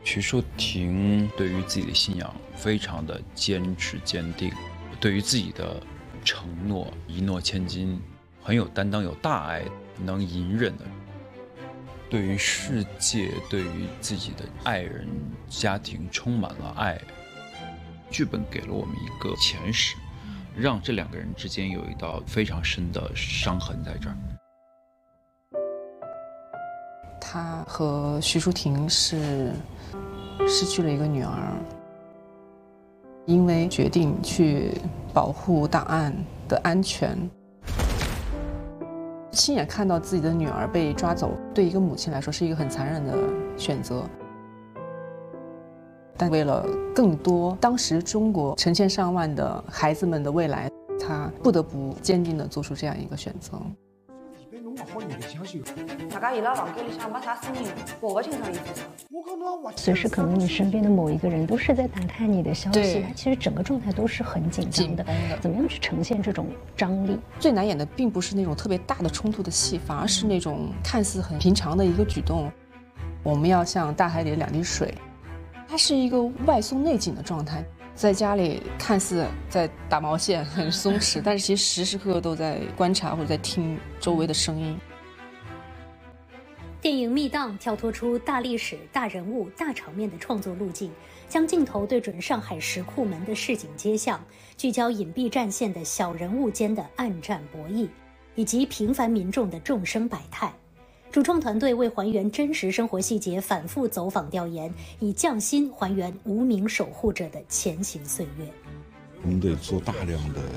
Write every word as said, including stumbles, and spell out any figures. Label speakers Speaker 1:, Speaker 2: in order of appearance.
Speaker 1: 徐淑婷对于自己的信仰非常的坚持坚定，对于自己的承诺一诺千金，很有担当，有大爱，能隐忍的。对于世界，对于自己的爱人、家庭充满了爱。剧本给了我们一个前史，让这两个人之间有一道非常深的伤痕在这儿。
Speaker 2: 他和徐淑婷是失去了一个女儿，因为决定去保护档案的安全，亲眼看到自己的女儿被抓走，对一个母亲来说是一个很残忍的选择。但为了更多当时中国成千上万的孩子们的未来，他不得不坚定地做出这样一个选择。
Speaker 3: 大家伊拉房间里向没啥声音，我不清楚意思。
Speaker 4: 随时可能你身边的某一个人都是在打探你的消息，他其实整个状态都是很紧张的。
Speaker 2: 的
Speaker 4: 怎么样去呈现这种张力？
Speaker 2: 最难演的并不是那种特别大的冲突的戏，反而是那种看似很平常的一个举动。我们要像大海里的两滴水，它是一个外松内紧的状态。在家里看似在打毛线很松弛，但是其实时时刻刻都在观察或者在听周围的声音。
Speaker 5: 电影《密档》跳脱出大历史、大人物、大场面的创作路径，将镜头对准上海石库门的市井街巷，聚焦隐蔽战线的小人物间的暗战博弈，以及平凡民众的众生百态。主创团队为还原真实生活细节，反复走访调研，以匠心还原无名守护者的前行岁月。
Speaker 6: 我们得做大量的